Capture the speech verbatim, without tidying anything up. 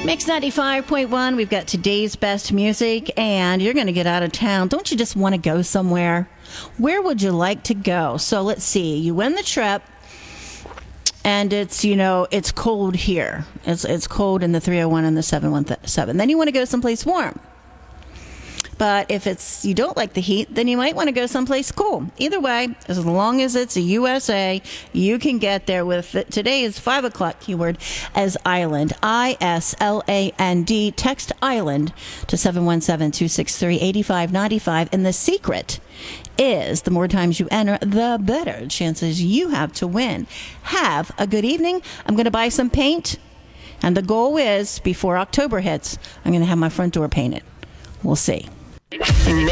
Mix ninety-five point one, we've got today's best music, and you're going to get out of town. Don't you just want to go somewhere? Where would you like to go? So let's see. You win the trip, and it's, you know, it's cold here. It's, it's cold in the three oh one and the seven one seven. Then you want to go someplace warm. But if it's you don't like the heat, then you might want to go someplace cool. Either way, as long as it's a U S A, you can get there with it. Today is five o'clock keyword as island. I S L A N D. Text island to seven one seven, two six three, eight five nine five. And the secret is the more times you enter, the better chances you have to win. Have a good evening. I'm going to buy some paint. And the goal is, before October hits, I'm going to have my front door painted. We'll see.